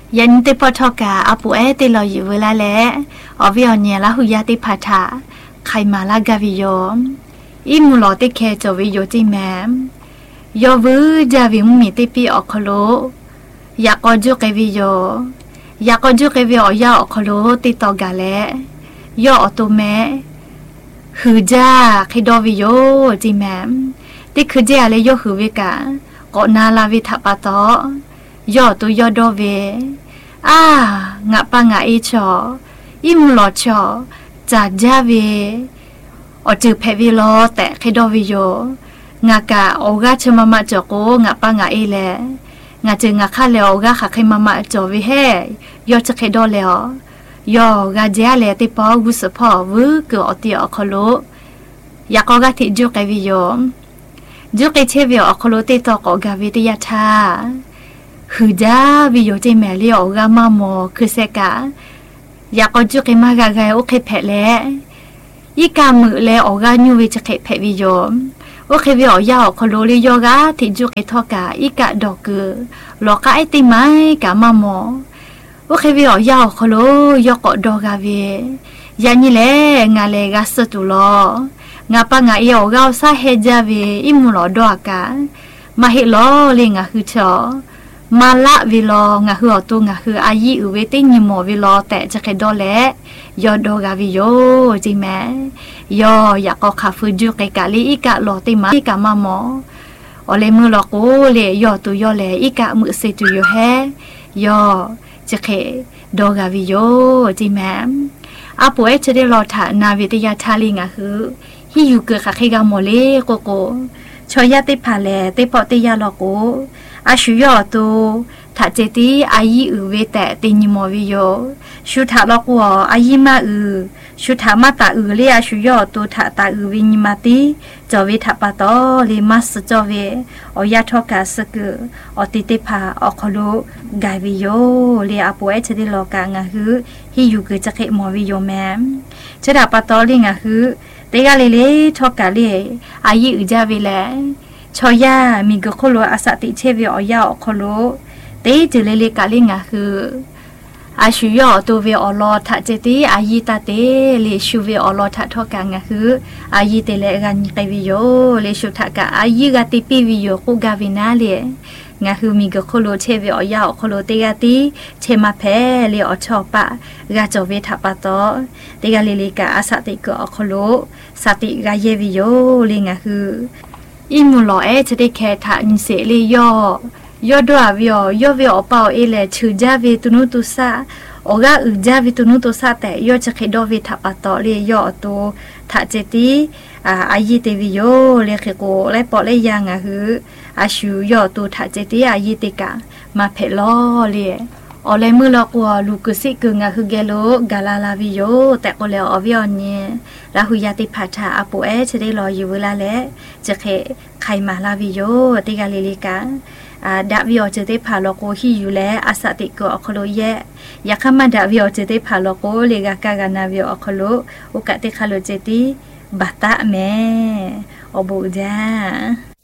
ยันเตปทอกาอาปูเอเตลออยู่เวลาแลอวิอเนียละหุยาติพัทาใครมาลากาวิโยอิมูลอเตแคจวิโยจิแมยอวืจาวิมมีติปีออกโลอยากอจุเกวิโยอยากอจุเกวิโอยาออกโลติตอกาแลยออตุแมหือจ้าคิดอวิโยจิแมติคือเจอะไรยอหือวิกาก็นาลาวิทัปะตอยอตัวยอดอเวงะปะงะเอชออิมลอชอจาจาเวอจือเพวิลอแต่คิดอวิโยงากะโอกาชมะมะจอโกงะปะงะเอเลงาจึงงะคะเลโอกาคะคิมะมะจอวิเฮยอจะคิดอเลอยอกาเจาเลติปอกุสพอวืกอติอคโลยากอกาติจุเกวิโยจุเกเชวิอคโลติตอกอกาวิติยะทาหือจ้าวิโยเจแมลีโอกามามอคือเซกะอยากจุเกมากากายโอเคเพเลอีกามือเลโอกาญูวิจะเคเพวิโยโอเควิอยาคโลลิโยกาติจุเกทอกาอีกะดอกกือลอกาไอติไมกามามอโอเควิอยาคโลยอกดอกาเวยันนี่แหละงาเลกาสตุลองาปะงาเอโอกาซาเฮจาเวอิมุลอดอกามาเฮลอเลงาคือชอมาละวิลองาหือตัวงาหืออายีอุเวติญิมอวิลอแต่จะเคดอแลยอดอกาวิโยจิแมยออยากอคาฟูจุเกกะลีอีกะลอติมาอีกะมามออเลมือลอโกเลยอตัวยอแลอีกะมือเซตุโยเฮยอจะเคดอกาวิโยจิแมอาป่วยจะได้รอถานาวิทยาทาลิงาหือฮิยูเกะคะเคกามอเลโกโกชอยาติพาเลติปอติยาลอโกอาชุยอตูถ้าเจตีอายีอือเวแต่ติญิมอวิโยชุทาลอกวออายีมาอือชุทามาตาอือเลอาชุยอตูถ้าตาอือวิญิมาติจอเวทัปะตอเลมัสจอเวอยาทอกาสกออติติพาอคโลกายวิโยเลอาป่วยจะได้ลอกางาหือฮิยูเกจะเคมอวิโยแมจะดาปะตอลิงาหือเตกาเลทอกาเลอายีอือจาเวแลชอยามีกโคโลอาสติเชวิอยาอคโลเตจิเลกาลิงาคืออาชุยอตัวเวอลอทะเจติอายีตาเตเลชูเวอลอทะทอกางาคืออายีเตเลกันเกวิโยเลชูทะกะอายีกาติปิวิโยกุกาวินาเลงาคือมีกโคโลเชวิอยาอคโลเตกาติเชมาเพเลอชอปะกาจอเวทะปะตอเตกาเลกาอาสติกอคโลสติกาเยวิโยเลงาคืออิมูลอจะได้แค่ทะนิเสเลยอยอดว่าวิอยอวิอเปาเอเลชื่อจาวิตุนุตุสาโอกาอึจาวิตุนุตุสาแต่ยอจะเคดอวิทัปะตอเลยยอตัวทะเจติอายีเตวิโยเลเคโกไลปอเลยังอะหืออาชูยอตัวทะเจติอายีเตกามาเพลอเลยอเลมือลอกว่าลูกสิกึงอะคือเกโลกาลาลาวิโยแต่ก็แล้วอวิอเนี่ยลาหุยาติพัทาอโปเอจะได้รออยู่เวลาและจะเคใครมาลาวิโยติกาลิลิกาดาวิโอจะได้พาโลโกฮิอยู่แล้วอาสติกอคโลเยอยากมาดาวิโอจะได้พาโลโกเลกากากานาวิโอคโลโอกาติคาโลเจติบัตตะแม่อบูจา